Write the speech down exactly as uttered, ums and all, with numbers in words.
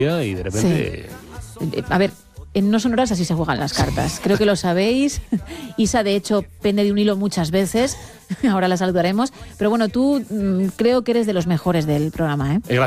y de repente... Sí. A ver, en No Sonoras así se juegan las cartas. Creo que lo sabéis. Isa, de hecho, pende de un hilo muchas veces. Ahora la saludaremos. Pero bueno, tú mmm, creo que eres de los mejores del programa, ¿eh?